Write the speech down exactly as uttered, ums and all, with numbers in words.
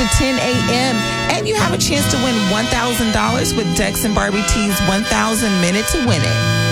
ten a.m. And you have a chance to win one thousand dollars with Dex and Barbie T's one thousand Minute to Win It.